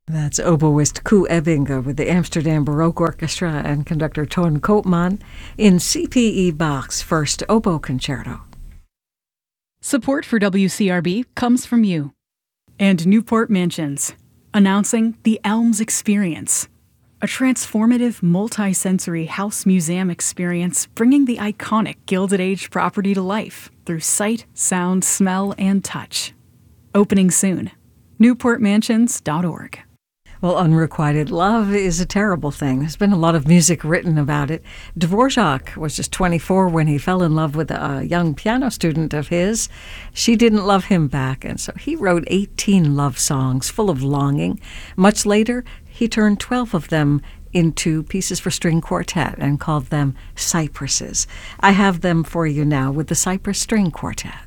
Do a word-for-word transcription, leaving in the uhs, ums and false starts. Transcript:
That's oboist Koe Ebbinge with the Amsterdam Baroque Orchestra and conductor Ton Koopman in C P E Bach's First Oboe Concerto. Support for W C R B comes from you. And Newport Mansions, announcing the Elms Experience, a transformative multi-sensory house museum experience bringing the iconic Gilded Age property to life through sight, sound, smell, and touch. Opening soon. newport mansions dot org. Well, unrequited love is a terrible thing. There's been a lot of music written about it. Dvorak was just twenty-four when he fell in love with a young piano student of his. She didn't love him back, and so he wrote eighteen love songs full of longing. Much later, he turned twelve of them into pieces for string quartet and called them cypresses. I have them for you now with the Cypress String Quartet.